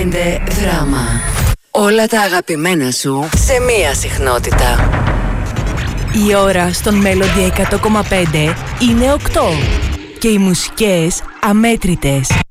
102,5 δράμα. Όλα τα αγαπημένα σου σε μία συχνότητα. Η ώρα στον Melody 100,5 είναι 8 και οι μουσικές αμέτρητες.